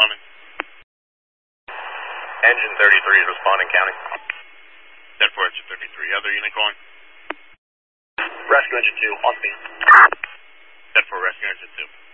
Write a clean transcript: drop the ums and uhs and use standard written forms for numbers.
coming. Engine 33 is responding, County. 10-4, engine 33. Other unit calling? Rescue engine 2, on speed. 10-4, rescue engine 2.